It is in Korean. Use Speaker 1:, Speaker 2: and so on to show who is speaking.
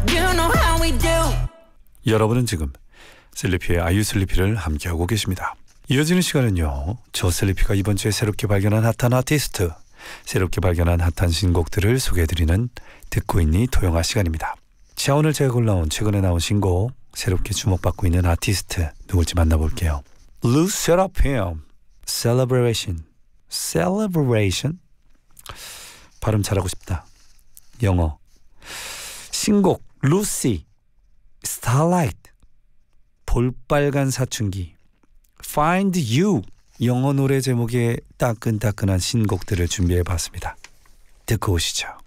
Speaker 1: You know how we do.
Speaker 2: 여러분은 지금 슬리피의 아유 슬리피를 함께하고 계십니다. 이어지는 시간은요, 저 슬리피가 이번 주에 새롭게 발견한 핫한 아티스트, 새롭게 발견한 핫한 신곡들을 소개해드리는 듣고 있니 도영아 시간입니다. 자, 오늘 제가 골라온 최근에 나온 신곡, 새롭게 주목받고 있는 아티스트 누굴지 만나볼게요. LE SSERAFIM Celebration. Celebration? 발음 잘하고 싶다. 영어. 신곡 루시 Starlight, 볼빨간 사춘기, Find You, 영어 노래 제목의 따끈따끈한 신곡들을 준비해봤습니다. 듣고 오시죠.